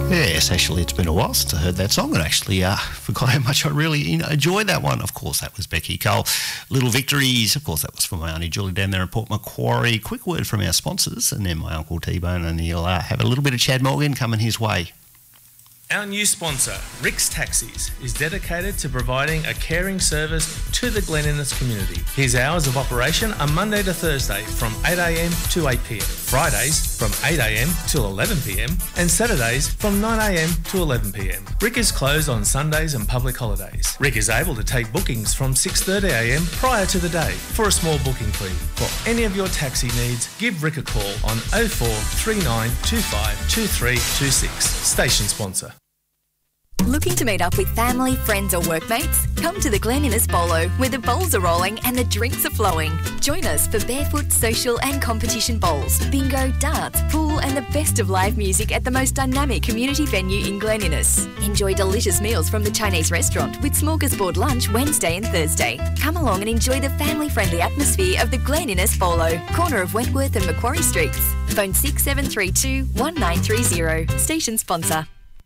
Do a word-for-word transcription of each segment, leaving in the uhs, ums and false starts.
Yes, actually, it's been a while since I heard that song, and actually uh, forgot how much I really you know, enjoyed that one. Of course, that was Becky Cole. Little Victories, of course, that was from my Auntie Julie down there in Port Macquarie. Quick word from our sponsors, and then my Uncle T-Bone, and he'll uh, have a little bit of Chad Morgan coming his way. Our new sponsor, Rick's Taxis, is dedicated to providing a caring service to the Glen Innes community. His hours of operation are Monday to Thursday from eight a m to eight p m, Fridays from eight a m till eleven p m, and Saturdays from nine a m to eleven p m. Rick is closed on Sundays and public holidays. Rick is able to take bookings from six thirty a m prior to the day for a small booking fee. For any of your taxi needs, give Rick a call on oh four three nine two five two three two six. Station sponsor. Looking to meet up with family, friends or workmates? Come to the Glen Innes Bolo, where the bowls are rolling and the drinks are flowing. Join us for barefoot, social and competition bowls, bingo, darts, pool and the best of live music at the most dynamic community venue in Glen Innes. Enjoy delicious meals from the Chinese restaurant with smorgasbord lunch Wednesday and Thursday. Come along and enjoy the family-friendly atmosphere of the Glen Innes Bolo, corner of Wentworth and Macquarie Streets. Phone six seven three two, one nine three zero. Station sponsor.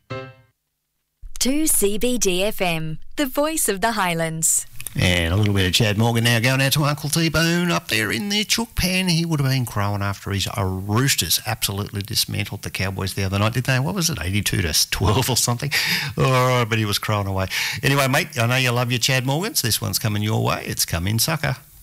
two C B D F M, the voice of the Highlands. And a little bit of Chad Morgan now going out to Uncle T-Bone up there in the chook pan. He would have been crowing after his uh, Roosters absolutely dismantled the Cowboys the other night, did they? What was it, eighty-two to twelve or something? Oh, but he was crowing away. Anyway, mate, I know you love your Chad Morgans. This one's coming your way. It's Come In Sucker.